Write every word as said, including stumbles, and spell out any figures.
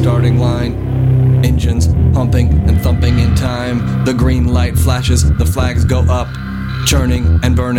starting line. Engines pumping and thumping in time. The green light flashes, the flags go up, churning and burning.